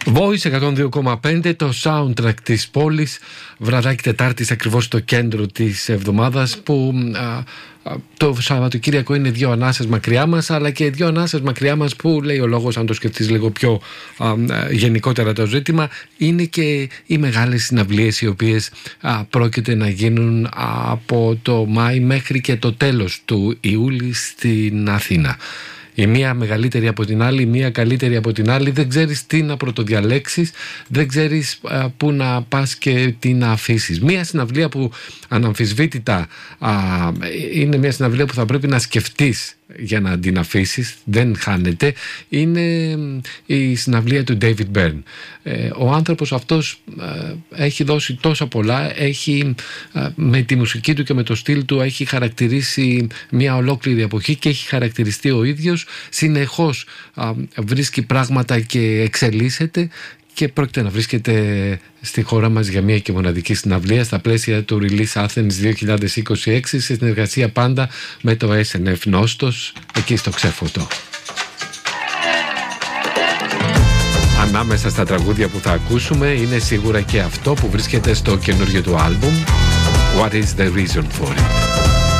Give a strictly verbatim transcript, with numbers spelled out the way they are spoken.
Voice εκατόν δύο κόμμα πέντε, το soundtrack της πόλης, βραδάκι Τετάρτης ακριβώς στο κέντρο της εβδομάδας, που α, α, το Σαββατοκύριακο είναι δύο ανάσες μακριά μας, αλλά και δύο ανάσες μακριά μας που λέει ο λόγος, αν το σκεφτείς λίγο πιο α, α, γενικότερα το ζήτημα, είναι και οι μεγάλες συναυλίες οι οποίες α, πρόκειται να γίνουν από το Μάη μέχρι και το τέλος του Ιούλη στην Αθήνα. Η μία μεγαλύτερη από την άλλη, η μία καλύτερη από την άλλη. Δεν ξέρεις τι να πρωτοδιαλέξεις, δεν ξέρεις α, πού να πας και τι να αφήσεις. Μία συναυλία που αναμφισβήτητα α, είναι μια συναυλία που θα πρέπει να σκεφτείς για να την αφήσεις, δεν χάνεται, είναι η συναυλία του David Byrne. Ε, ο άνθρωπος αυτός ε, έχει δώσει τόσα πολλά, έχει ε, με τη μουσική του και με το στυλ του έχει χαρακτηρίσει μια ολόκληρη εποχή και έχει χαρακτηριστεί ο ίδιος, συνεχώς ε, βρίσκει πράγματα και εξελίσσεται και πρόκειται να βρίσκεται στη χώρα μας για μια και μοναδική συναυλία στα πλαίσια του Release Athens δύο χιλιάδες είκοσι έξι, σε συνεργασία πάντα με το ες εν εφ Νόστος, εκεί στο Ξέφωτο. Ανάμεσα στα τραγούδια που θα ακούσουμε είναι σίγουρα και αυτό που βρίσκεται στο καινούργιο του άλμπουμ What is the reason for it.